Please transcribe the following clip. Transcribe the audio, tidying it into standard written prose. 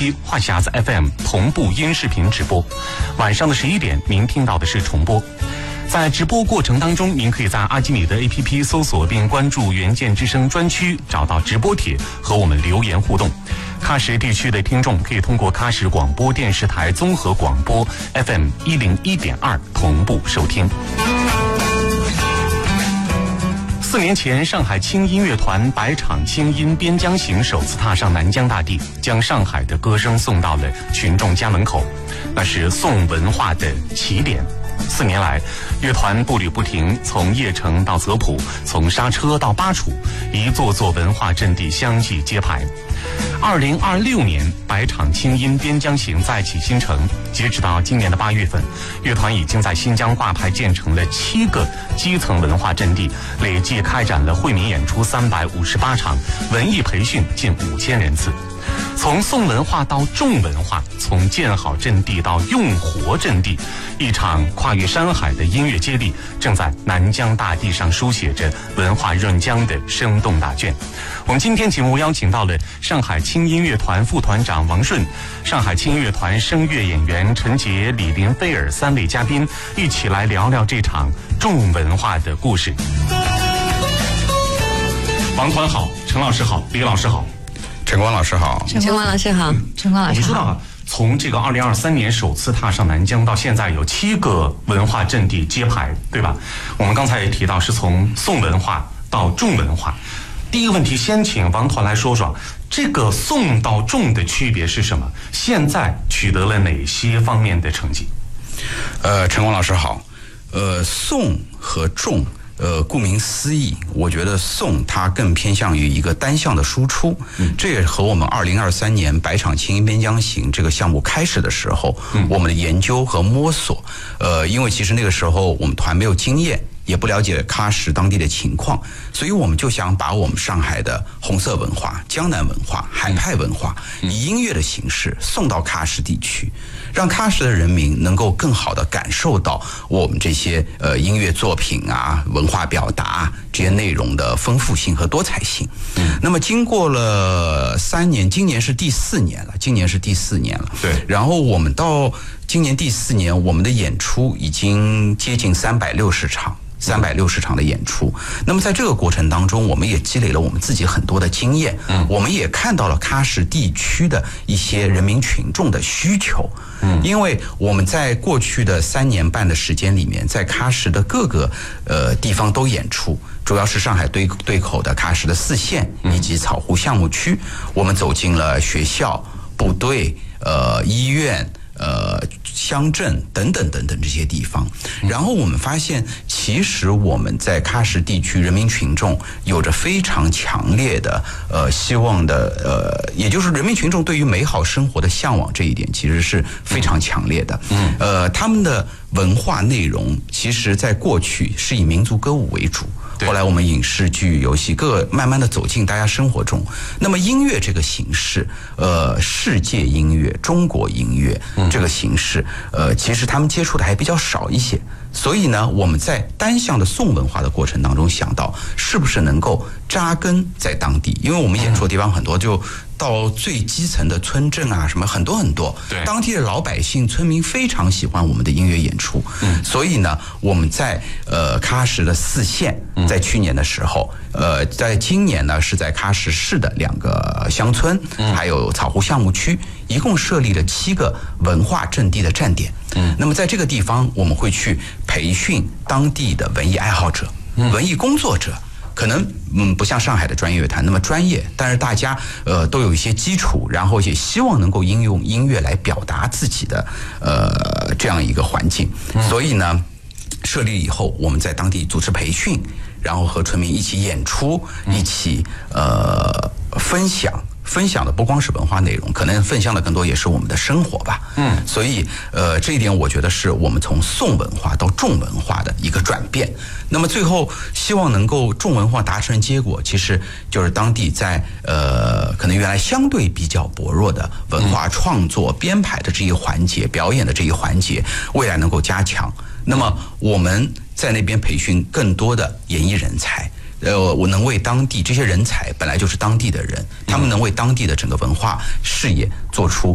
APP 话匣子 FM 同步音视频直播。晚上的11点，您听到的是重播。在直播过程当中，您可以在阿基米德 APP 搜索并关注远见之声专区，找到直播帖和我们留言互动。喀什地区的听众可以通过喀什广播电视台综合广播 FM 101.2同步收听。4年前，上海轻音乐团百场轻音边疆行首次踏上南疆大地，将上海的歌声送到了群众家门口，那是宋文化的起点。4年来，乐团步履不停，从邺城到泽普，从莎车到巴楚，一座座文化阵地相继揭牌。2026年，百场轻音边疆行再起新城。截止到今年的8月份，乐团已经在新疆挂牌建成了7个基层文化阵地，累计开展了惠民演出358场，文艺培训近5000人次。从宋文化到重文化，从建好阵地到用活阵地，一场跨越山海的音乐接力正在南疆大地上书写着文化润疆的生动大卷。我们今天节目邀请到了上海轻音乐团副团长王顺、上海轻音乐团声乐演员陈杰、李林菲尔3位嘉宾，一起来聊聊这场重文化的故事。王团好，陈老师好，李老师好。 陈光老师好， 陈光老师好，陈光老师好。 我们说到从这个2023年首次踏上南疆到现在，有7个文化阵地揭牌，对吧？我们刚才也提到是从宋文化到重文化。第一个问题，先请王团来说说这个宋到重的区别是什么？现在取得了哪些方面的成绩？ 陈光老师好。宋和重。顾名思义，我觉得宋它更偏向于一个单向的输出，这也和我们2023年百场轻音边疆行这个项目开始的时候，我们的研究和摸索，因为其实那个时候我们团没有经验，也不了解喀什当地的情况，所以我们就想把我们上海的红色文化、江南文化、海派文化，以音乐的形式送到喀什地区，让喀什的人民能够更好地感受到我们这些音乐作品啊、文化表达这些内容的丰富性和多彩性。那么经过了3年，今年是第4年了，对。然后我们到今年第4年，我们的演出已经接近360场的演出。那么在这个过程当中，我们也积累了我们自己很多的经验，我们也看到了喀什地区的一些人民群众的需求。因为我们在过去的3年半的时间里面，在喀什的各个地方都演出，主要是上海对口的喀什的4县以及草湖项目区，我们走进了学校、部队、医院、乡镇等等这些地方，然后我们发现，其实我们在喀什地区人民群众有着非常强烈的希望的也就是人民群众对于美好生活的向往，这一点其实是非常强烈的。他们的文化内容其实在过去是以民族歌舞为主。后来我们影视剧、游戏各慢慢的走进大家生活中。那么音乐这个形式，世界音乐、中国音乐这个形式，其实他们接触的还比较少一些。所以呢，我们在单向的宋文化的过程当中，想到是不是能够扎根在当地？因为我们演出的地方很多，就到最基层的村镇啊，什么很多，当地的老百姓、村民非常喜欢我们的音乐演出。所以呢，我们在喀什的4县，在去年的时候，在今年呢是在喀什市的2个乡村，还有草湖项目区，一共设立了7个文化阵地的站点。那么在这个地方，我们会去培训当地的文艺爱好者、文艺工作者。可能不像上海的专业乐团那么专业，但是大家都有一些基础，然后也希望能够应用音乐来表达自己的这样一个环境。所以呢，设立以后，我们在当地组织培训，然后和村民一起演出，一起分享的不光是文化内容，可能分享的更多也是我们的生活吧。所以这一点我觉得是我们从宋文化到重文化的一个转变。那么最后希望能够重文化达成结果，其实就是当地在可能原来相对比较薄弱的文化创作、编排的这一环节、表演的这一环节，未来能够加强。那么我们在那边培训更多的演艺人才。我能为当地这些人才本来就是当地的人，他们能为当地的整个文化事业做出